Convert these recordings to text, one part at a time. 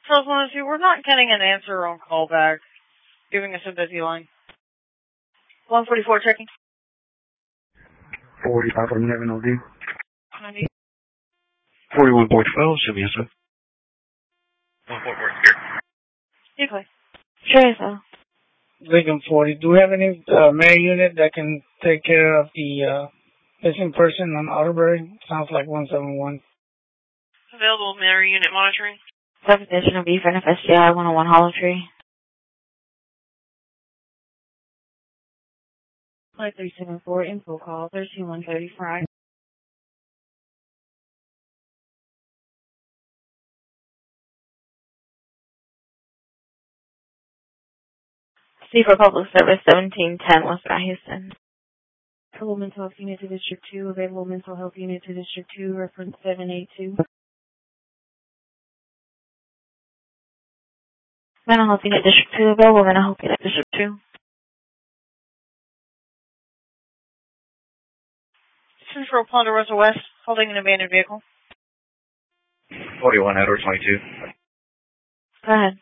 So, honestly, we're not getting an answer on callback, giving us a busy line. 144 checking. 4511 OD. 90. 41.12, should be answered. 144 here. Decoy. Sure, so. Lincoln 40. Do we have any mayor unit that can take care of the missing person on Otterbury? Sounds like 171. Available Mary unit monitoring. Substation of B for FSGI 101 Hollow Tree. 5374 info call 13135. C for Public Service 1710 West Mount Houston. Available mental health unit to District 2. Available mental health unit to District 2. Reference 782. Mental Health Unit District 2 available. Mental Health Unit District 2. Central Ponderosa West, holding an abandoned vehicle. 41 Edward 22. Go ahead.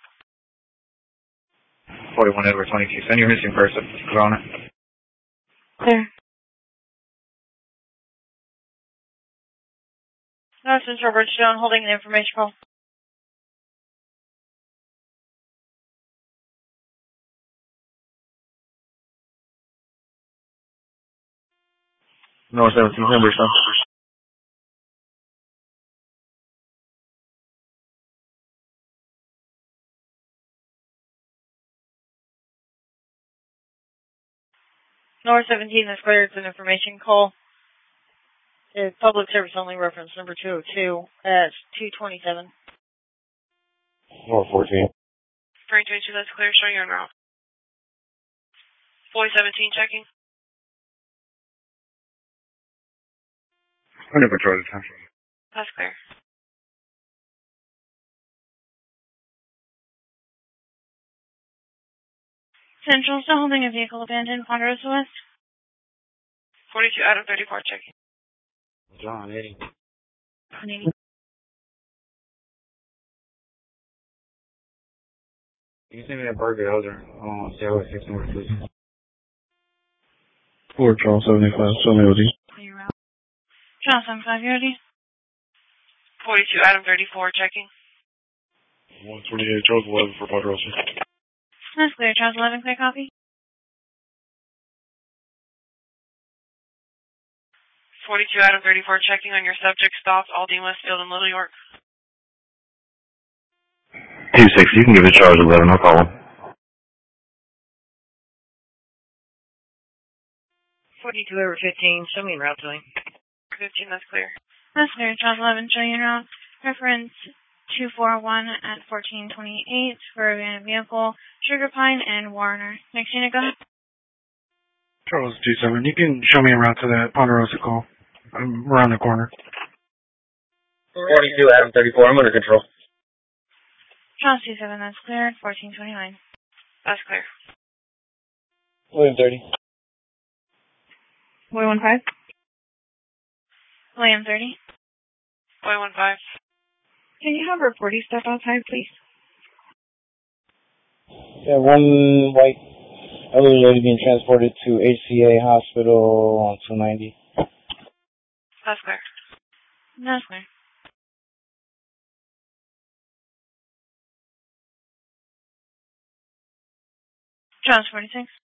41 Edward 22. Send your missing person. We're on it. Clear. No, Central Bridgestone, holding an information call. North 17 Henderson. North 17 is cleared. It's an information call. It's public service only, reference number 202 at 227. North 14. 322, that's clear. Show you en route. 417 checking. Under patrol attention. That's clear. Central still holding a vehicle abandoned, Ponderosa West. 42 out of 34 checking. John 80. 180. You can send me that burger elder on COS 16 with please. 4 Charles 75. Show me OD. Clear route. Charles 75, you ready? 42 out of 34 checking. 128 Charles 11 for Ponderosa. That's clear. Charles 11, clear copy. 42 out of 34 checking on your subject stopped, Aldine Westfield and Little York. 26, you can give it Charles 11, no problem. 42 over 15, show me en route to him. 15, that's clear. That's clear. Charles 11, show you en route. Reference 241 at 1428 for a van vehicle, Sugar Pine and Warner. Next unit, go ahead. Charles G7, you can show me around to that Ponderosa call. I'm around the corner. 42 Adam 34, I'm under control. Charles 27, that's clear. 1429. That's clear. William 30. Boy 15. William 30. Boy 15. Can you have reporting step outside, please? Yeah, one white elderly lady being transported to HCA Hospital on 290. That's clear. That's clear. Charles 46.